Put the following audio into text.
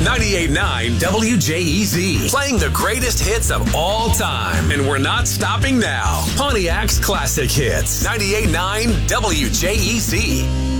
98.9 WJEZ, playing the greatest hits of all time. And we're not stopping now. Pontiac's Classic Hits. 98.9 WJEZ.